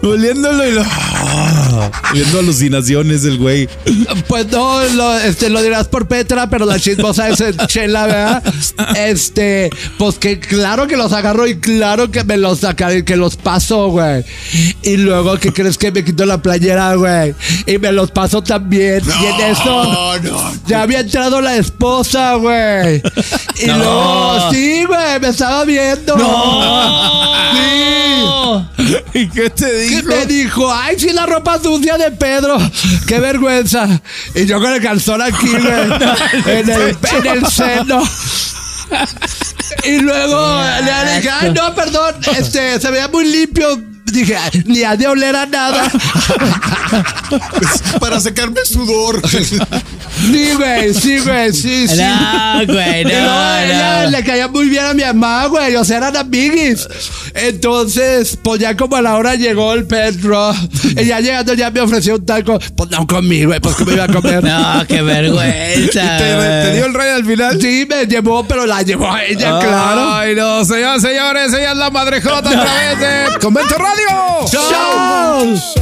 Oliéndolo y viendo alucinaciones el güey. Pues no, lo dirás por Petra, pero la chismosa es Chela, ¿verdad? Pues que claro que los agarro y claro que me los sacaré, que los paso, güey. Y luego, ¿qué crees que me quito la playera, güey? Y me los paso también. Y en eso ya había entrado la esposa, güey. Y luego, sí, güey, me estaba viendo. Sí. ¿Y qué te dijo? ¿Qué me dijo? Ay, sí, la ropa sucia de Pedro. Qué vergüenza. Y yo con el calzón aquí, güey, en el seno. Y luego le dije, ay, no, perdón, se veía muy limpio. Dije, ni ha de oler a nada. Para secarme el sudor. Sí, güey, sí. No, güey, no. Ella le caía muy bien a mi mamá, güey. O sea, eran amiguis. Entonces, pues ya como a la hora llegó el Pedro. Y ya llegando ya me ofreció un taco. Pues no comí, güey, pues que me iba a comer. No, qué vergüenza. ¿Te dio el rey al final? Sí, me llevó, pero la llevó a ella, claro. Ay, no, señores, ella es la madrejota a través de Convento Radio. ¡Chao!